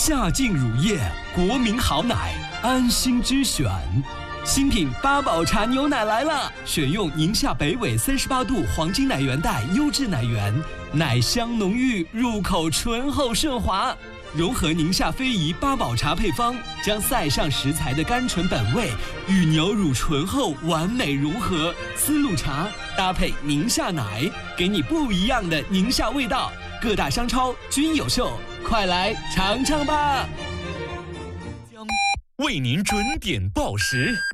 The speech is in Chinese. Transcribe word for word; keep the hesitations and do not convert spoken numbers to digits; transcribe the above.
夏净乳液，国民好奶，安心之选。新品八宝茶牛奶来了，选用宁夏北纬三十八度黄金奶源带优质奶源，奶香浓郁，入口醇厚顺滑。融合宁夏非遗八宝茶配方，将塞上食材的甘醇本味与牛乳醇厚完美融合。丝路茶搭配宁夏奶，给你不一样的宁夏味道。各大商超均有售，快来尝尝吧！ 为您准点报时。